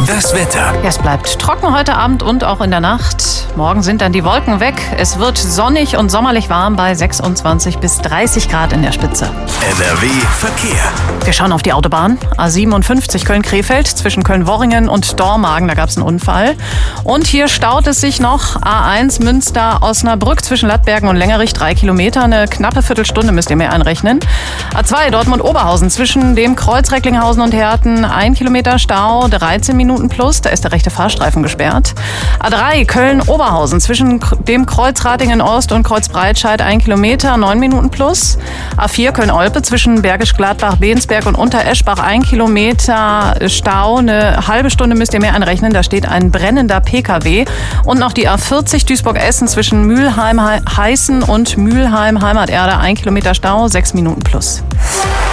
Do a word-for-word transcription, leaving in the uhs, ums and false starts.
Das Wetter. Ja, es bleibt trocken heute Abend und auch in der Nacht. Morgen sind dann die Wolken weg. Es wird sonnig und sommerlich warm bei sechsundzwanzig bis dreißig Grad in der Spitze. N R W Verkehr. Wir schauen auf die Autobahn. A siebenundfünfzig Köln-Krefeld zwischen Köln-Worringen und Dormagen. Da gab es einen Unfall. Und hier staut es sich noch. A eins Münster-Osnabrück zwischen Lattbergen und Längerich. Drei Kilometer. Eine knappe Viertelstunde müsst ihr mir einrechnen. A zwei Dortmund-Oberhausen zwischen dem Kreuz Recklinghausen und Herten. Ein Kilometer Stau. dreizehn Minuten plus. Da ist der rechte Fahrstreifen gesperrt. A drei Köln-Oberhausen zwischen dem Kreuz Ratingen-Ost und Kreuz Breitscheid. Ein Kilometer. Neun Minuten plus. A vier Köln-Olpe zwischen Bergisch Gladbach, Bensberg und Untereschbach. Ein Kilometer Stau. Eine halbe Stunde müsst ihr mehr einrechnen. Da steht ein brennender P K W. Und noch die A vierzig Duisburg-Essen zwischen Mülheim-Heißen und Mülheim-Heimaterde. Ein Kilometer Stau. Sechs Minuten plus.